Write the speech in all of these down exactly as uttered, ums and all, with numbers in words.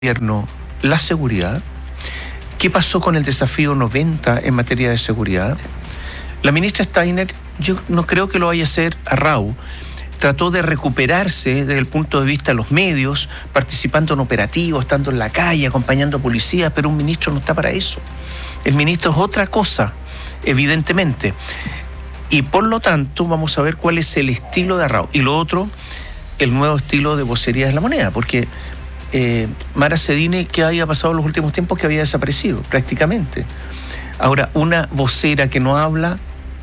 gobierno la seguridad? ¿Qué pasó con el desafío noventa en materia de seguridad? La ministra Steiner, yo no creo que lo vaya a hacer a Rau. Trató de recuperarse desde el punto de vista de los medios, participando en operativos, estando en la calle, acompañando a policías, pero un ministro no está para eso. El ministro es otra cosa, evidentemente. Y por lo tanto, vamos a ver cuál es el estilo de Rau. Y lo otro, el nuevo estilo de vocería de La Moneda, porque eh, Mara Cedini, ¿qué había pasado en los últimos tiempos? Que había desaparecido, prácticamente. Ahora, una vocera que no habla...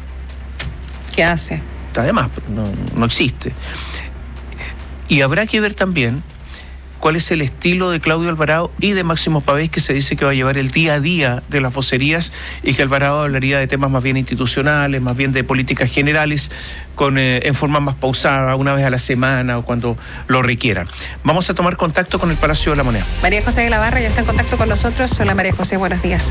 ¿Qué hace? Además, no, no existe. Y habrá que ver también cuál es el estilo de Claudio Alvarado y de Máximo Pavés, que se dice que va a llevar el día a día de las vocerías, y que Alvarado hablaría de temas más bien institucionales, más bien de políticas generales, con eh, en forma más pausada, una vez a la semana o cuando lo requieran. Vamos a tomar contacto con el Palacio de la Moneda. María José de la Barra ya está en contacto con nosotros. Hola María José, buenos días.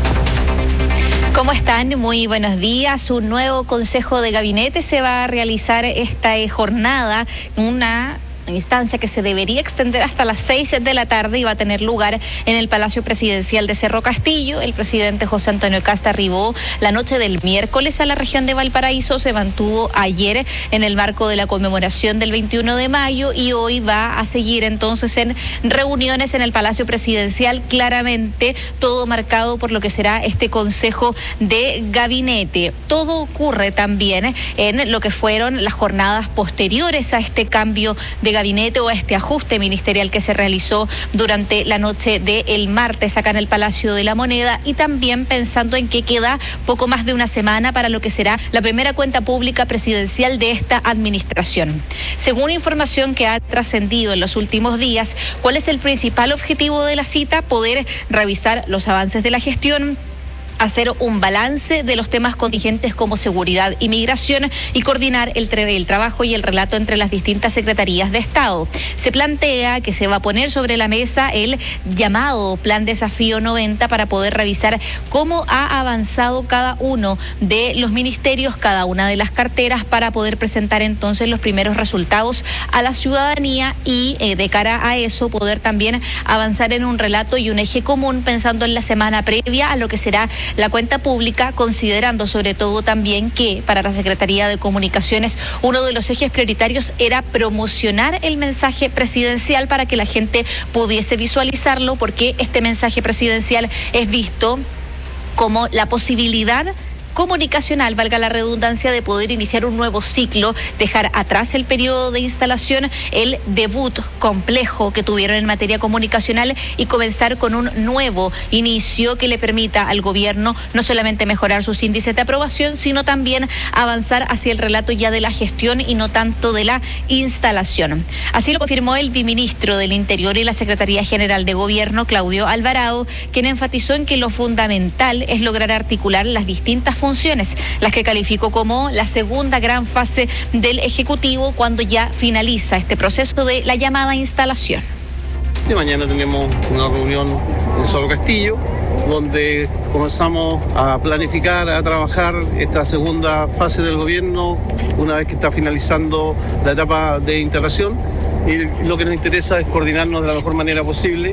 ¿Cómo están? Muy buenos días. Un nuevo consejo de gabinete se va a realizar esta jornada, una instancia que se debería extender hasta las seis de la tarde y va a tener lugar en el Palacio Presidencial de Cerro Castillo. El presidente José Antonio Kast arribó la noche del miércoles a la región de Valparaíso, se mantuvo ayer en el marco de la conmemoración del veintiuno de mayo y hoy va a seguir entonces en reuniones en el Palacio Presidencial, claramente todo marcado por lo que será este consejo de gabinete. Todo ocurre también en lo que fueron las jornadas posteriores a este cambio de gabinete gabinete o a este ajuste ministerial que se realizó durante la noche del martes acá en el Palacio de la Moneda, y también pensando en que queda poco más de una semana para lo que será la primera cuenta pública presidencial de esta administración. Según información que ha trascendido en los últimos días, ¿cuál es el principal objetivo de la cita? Poder revisar los avances de la gestión, hacer un balance de los temas contingentes como seguridad y migración y coordinar el, tra- el trabajo y el relato entre las distintas secretarías de Estado. Se plantea que se va a poner sobre la mesa el llamado Plan Desafío noventa para poder revisar cómo ha avanzado cada uno de los ministerios, cada una de las carteras, para poder presentar entonces los primeros resultados a la ciudadanía y eh, de cara a eso poder también avanzar en un relato y un eje común pensando en la semana previa a lo que será la cuenta pública, considerando sobre todo también que para la Secretaría de Comunicaciones uno de los ejes prioritarios era promocionar el mensaje presidencial para que la gente pudiese visualizarlo, porque este mensaje presidencial es visto como la posibilidad comunicacional, valga la redundancia, de poder iniciar un nuevo ciclo, dejar atrás el periodo de instalación, el debut complejo que tuvieron en materia comunicacional y comenzar con un nuevo inicio que le permita al gobierno no solamente mejorar sus índices de aprobación, sino también avanzar hacia el relato ya de la gestión y no tanto de la instalación. Así lo confirmó el viceministro del Interior y la Secretaría General de Gobierno, Claudio Alvarado, quien enfatizó en que lo fundamental es lograr articular las distintas funciones, las que calificó como la segunda gran fase del Ejecutivo cuando ya finaliza este proceso de la llamada instalación. De mañana tenemos una reunión en Cerro Castillo, donde comenzamos a planificar, a trabajar esta segunda fase del gobierno, una vez que está finalizando la etapa de integración, y lo que nos interesa es coordinarnos de la mejor manera posible.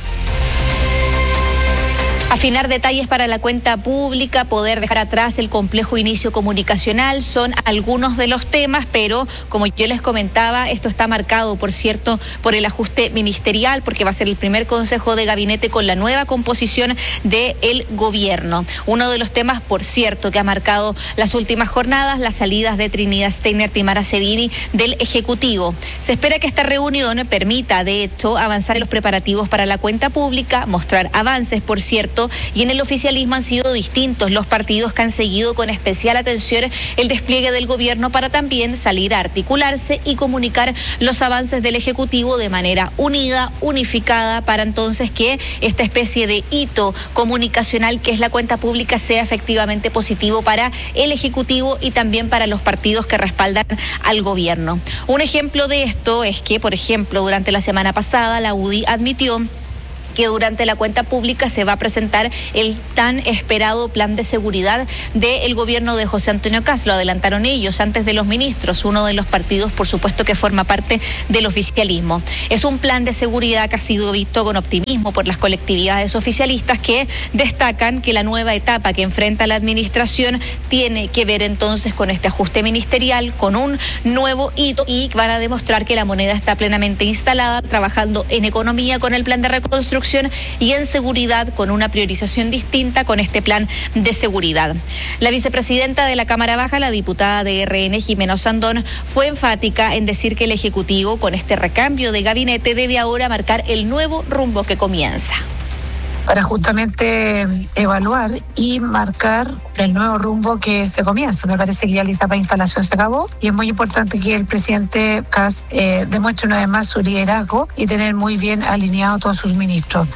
Afinar detalles para la cuenta pública, poder dejar atrás el complejo inicio comunicacional, son algunos de los temas, pero como yo les comentaba, esto está marcado, por cierto, por el ajuste ministerial, porque va a ser el primer consejo de gabinete con la nueva composición del gobierno. Uno de los temas, por cierto, que ha marcado las últimas jornadas, las salidas de Trinidad Steinert y Mara Cedini del Ejecutivo. Se espera que esta reunión permita, de hecho, avanzar en los preparativos para la cuenta pública, mostrar avances, por cierto, y en el oficialismo han sido distintos los partidos que han seguido con especial atención el despliegue del gobierno para también salir a articularse y comunicar los avances del Ejecutivo de manera unida, unificada, para entonces que esta especie de hito comunicacional que es la cuenta pública sea efectivamente positivo para el Ejecutivo y también para los partidos que respaldan al gobierno. Un ejemplo de esto es que, por ejemplo, durante la semana pasada la U D I admitió que durante la cuenta pública se va a presentar el tan esperado plan de seguridad del gobierno de José Antonio Kast. Lo adelantaron ellos antes de los ministros, uno de los partidos, por supuesto, que forma parte del oficialismo. Es un plan de seguridad que ha sido visto con optimismo por las colectividades oficialistas, que destacan que la nueva etapa que enfrenta la administración tiene que ver entonces con este ajuste ministerial, con un nuevo hito, y van a demostrar que la moneda está plenamente instalada, trabajando en economía con el plan de reconstrucción y en seguridad con una priorización distinta con este plan de seguridad. La vicepresidenta de la Cámara Baja, la diputada de R N, Jimena Osandón, fue enfática en decir que el Ejecutivo, con este recambio de gabinete, debe ahora marcar el nuevo rumbo que comienza. Para justamente evaluar y marcar el nuevo rumbo que se comienza. Me parece que ya la etapa de instalación se acabó y es muy importante que el presidente Kast eh, demuestre una vez más su liderazgo y tener muy bien alineado a todos sus ministros.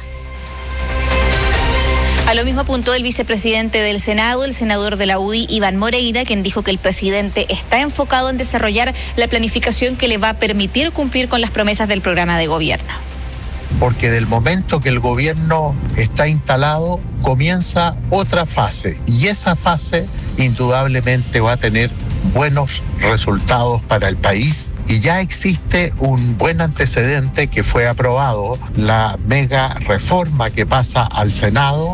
A lo mismo apuntó el vicepresidente del Senado, el senador de la U D I, Iván Moreira, quien dijo que el presidente está enfocado en desarrollar la planificación que le va a permitir cumplir con las promesas del programa de gobierno. Porque del momento que el gobierno está instalado, comienza otra fase. Y esa fase indudablemente va a tener buenos resultados para el país. Y ya existe un buen antecedente que fue aprobado, la mega reforma que pasa al Senado.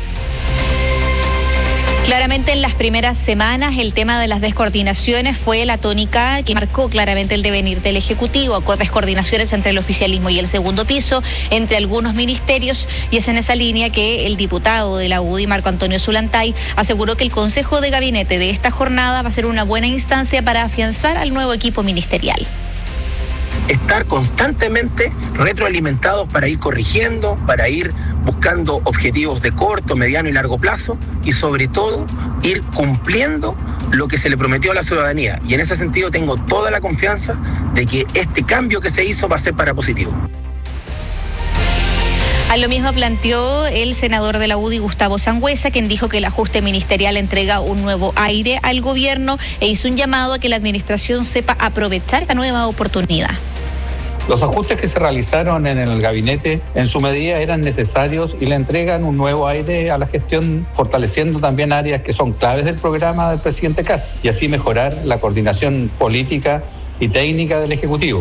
Claramente en las primeras semanas el tema de las descoordinaciones fue la tónica que marcó claramente el devenir del Ejecutivo, con descoordinaciones entre el oficialismo y el segundo piso, entre algunos ministerios, y es en esa línea que el diputado de la U D I, Marco Antonio Zulantay, aseguró que el Consejo de Gabinete de esta jornada va a ser una buena instancia para afianzar al nuevo equipo ministerial. Estar constantemente retroalimentados para ir corrigiendo, para ir buscando objetivos de corto, mediano y largo plazo, y sobre todo ir cumpliendo lo que se le prometió a la ciudadanía. Y en ese sentido tengo toda la confianza de que este cambio que se hizo va a ser para positivo. A lo mismo planteó el senador de la U D I, Gustavo Sangüesa, quien dijo que el ajuste ministerial entrega un nuevo aire al gobierno e hizo un llamado a que la administración sepa aprovechar esta nueva oportunidad. Los ajustes que se realizaron en el gabinete en su medida eran necesarios y le entregan un nuevo aire a la gestión, fortaleciendo también áreas que son claves del programa del presidente Kast y así mejorar la coordinación política y técnica del Ejecutivo.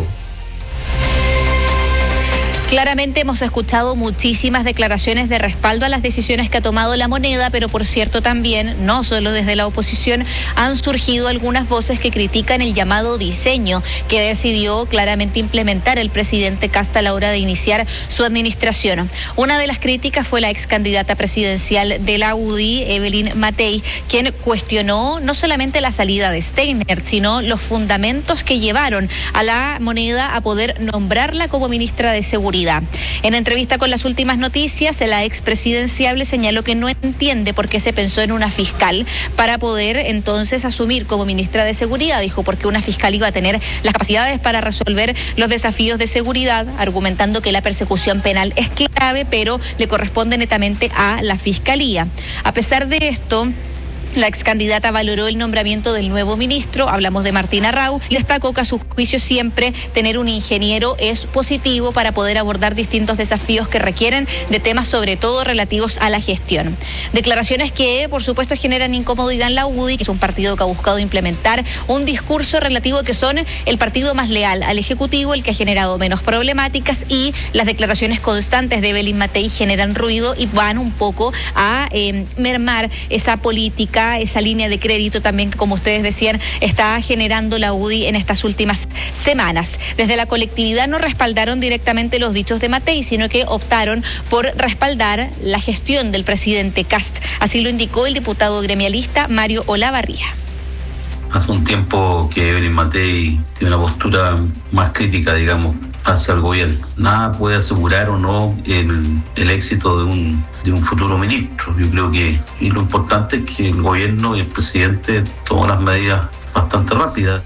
Claramente hemos escuchado muchísimas declaraciones de respaldo a las decisiones que ha tomado la moneda, pero por cierto también, no solo desde la oposición, han surgido algunas voces que critican el llamado diseño que decidió claramente implementar el presidente Kast a la hora de iniciar su administración. Una de las críticas fue la ex candidata presidencial de la U D I, Evelyn Matei, quien cuestionó no solamente la salida de Steiner, sino los fundamentos que llevaron a la moneda a poder nombrarla como ministra de Seguridad. En entrevista con Las Últimas Noticias, la expresidenciable señaló que no entiende por qué se pensó en una fiscal para poder entonces asumir como ministra de Seguridad. Dijo porque una fiscal iba a tener las capacidades para resolver los desafíos de seguridad, argumentando que la persecución penal es clave, pero le corresponde netamente a la fiscalía. A pesar de esto, la ex candidata valoró el nombramiento del nuevo ministro, hablamos de Martín Arrau, y destacó que a su juicio siempre tener un ingeniero es positivo para poder abordar distintos desafíos que requieren de temas sobre todo relativos a la gestión. Declaraciones que por supuesto generan incomodidad en la U D I, que es un partido que ha buscado implementar un discurso relativo que son el partido más leal al Ejecutivo, el que ha generado menos problemáticas, y las declaraciones constantes de Evelyn Matei generan ruido y van un poco a eh, mermar esa política, esa línea de crédito también que, como ustedes decían, está generando la U D I en estas últimas semanas. Desde la colectividad no respaldaron directamente los dichos de Matei, sino que optaron por respaldar la gestión del presidente Kast. Así lo indicó el diputado gremialista Mario Olavarría. Hace un tiempo que Evelyn Matei tiene una postura más crítica, digamos, hacia el gobierno. Nada puede asegurar o no el, el éxito de un, de un futuro ministro. Yo creo que y lo importante es que el gobierno y el presidente toman las medidas bastante rápidas.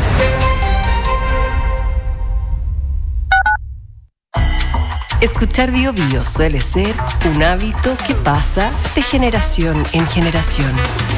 Escuchar Bio Bio suele ser un hábito que pasa de generación en generación.